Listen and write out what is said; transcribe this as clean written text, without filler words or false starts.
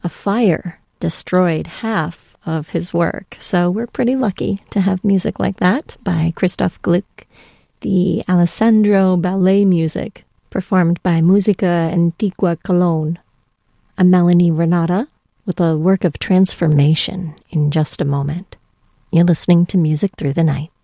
a fire destroyed half of his work. So we're pretty lucky to have music like that by Christoph Gluck, the Alessandro Ballet music performed by Musica Antiqua Cologne. I'm Melanie Renata with a work of transformation in just a moment. You're listening to Music Through the Night.